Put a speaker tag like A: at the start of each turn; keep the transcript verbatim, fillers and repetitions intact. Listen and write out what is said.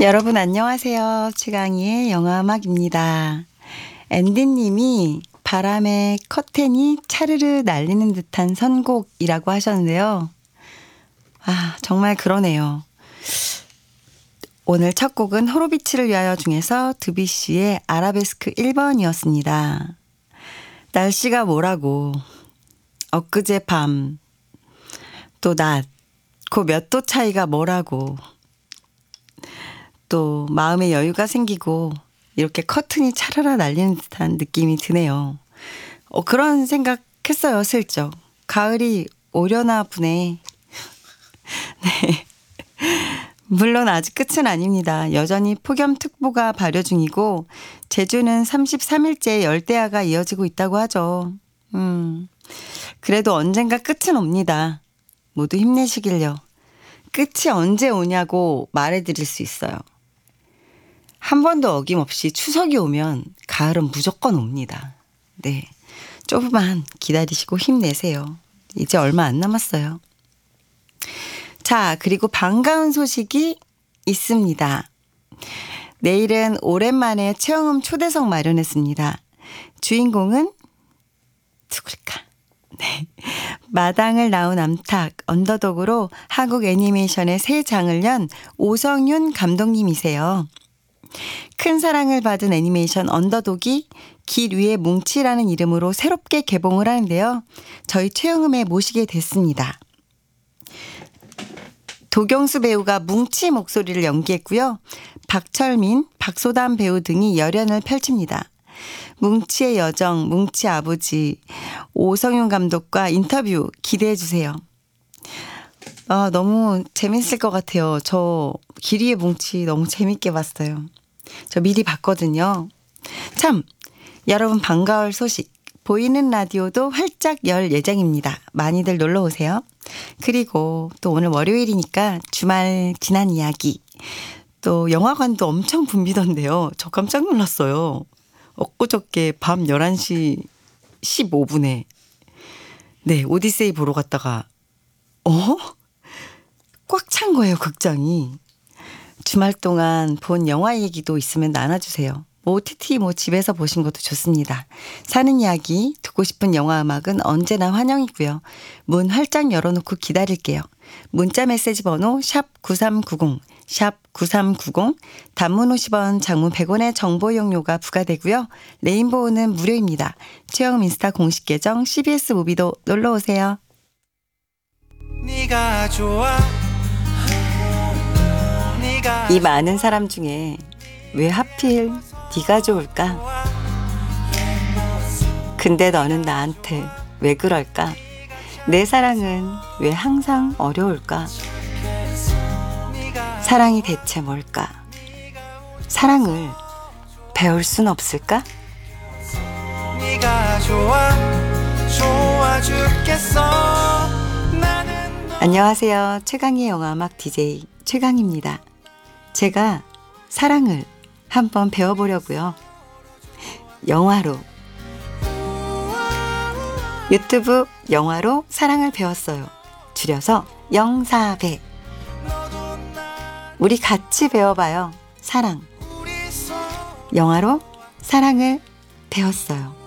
A: 여러분 안녕하세요. 최강희의 영화음악입니다. 앤디님이 바람에 커튼이 차르르 날리는 듯한 선곡이라고 하셨는데요. 아, 정말 그러네요. 오늘 첫 곡은 호로비츠를 위하여 중에서 드뷔시의 아라베스크 일 번이었습니다. 날씨가 뭐라고, 엊그제 밤, 또 낮, 그 몇 도 차이가 뭐라고, 또 마음의 여유가 생기고 이렇게 커튼이 차라라 날리는 듯한 느낌이 드네요. 어, 그런 생각했어요, 슬쩍. 가을이 오려나 보네. 네. 물론 아직 끝은 아닙니다. 여전히 폭염특보가 발효 중이고 제주는 삼십삼 일째 열대야가 이어지고 있다고 하죠. 음, 그래도 언젠가 끝은 옵니다. 모두 힘내시길요. 끝이 언제 오냐고 말해드릴 수 있어요. 한 번도 어김없이 추석이 오면 가을은 무조건 옵니다. 네, 조금만 기다리시고 힘내세요. 이제 얼마 안 남았어요. 자, 그리고 반가운 소식이 있습니다. 내일은 오랜만에 체험음 초대석 마련했습니다. 주인공은 누굴까? 네, 마당을 나온 암탉 언더독으로 한국 애니메이션의 새 장을 연 오성윤 감독님이세요. 큰 사랑을 받은 애니메이션 언더독이 길 위의 뭉치라는 이름으로 새롭게 개봉을 하는데요. 저희 최영음에 모시게 됐습니다. 도경수 배우가 뭉치 목소리를 연기했고요. 박철민, 박소담 배우 등이 열연을 펼칩니다. 뭉치의 여정, 뭉치 아버지 오성윤 감독과 인터뷰 기대해 주세요. 아, 너무 재밌을 것 같아요. 저 길이의 뭉치 너무 재밌게 봤어요. 저 미리 봤거든요. 참, 여러분 반가울 소식. 보이는 라디오도 활짝 열 예정입니다. 많이들 놀러 오세요. 그리고 또 오늘 월요일이니까 주말 지난 이야기. 또 영화관도 엄청 붐비던데요. 저 깜짝 놀랐어요. 엊그저께 밤 열한 시 십오 분에 네, 오디세이 보러 갔다가 어? 꽉 찬 거예요, 극장이. 주말 동안 본 영화 얘기도 있으면 나눠주세요. 뭐 오티티 뭐 집에서 보신 것도 좋습니다. 사는 이야기, 듣고 싶은 영화 음악은 언제나 환영이고요. 문 활짝 열어놓고 기다릴게요. 문자 메시지 번호 샵 구삼구공, 샵 구삼구공, 단문 오십 원, 장문 백 원의 정보 이용료가 부과되고요. 레인보우는 무료입니다. 최영음 인스타 공식 계정 씨비에스 무비도 놀러오세요. 네가 좋아. 이 많은 사람 중에 왜 하필 네가 좋을까? 근데 너는 나한테 왜 그럴까? 내 사랑은 왜 항상 어려울까? 사랑이 대체 뭘까? 사랑을 배울 순 없을까? 네가 좋아, 좋아 죽겠어. 안녕하세요. 최강희의 영화음악 디제이 최강희입니다. 제가 사랑을 한번 배워보려고요. 영화로, 유튜브 영화로 사랑을 배웠어요. 줄여서 영사배. 우리 같이 배워봐요. 사랑. 영화로 사랑을 배웠어요.